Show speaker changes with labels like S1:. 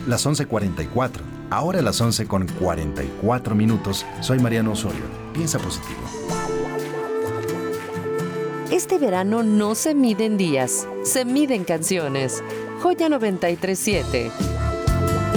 S1: las 11:44. Ahora las 11:44. Soy Mariano Osorio. Piensa positivo.
S2: Este verano no se mide en días, se mide en canciones. Joya 93.7.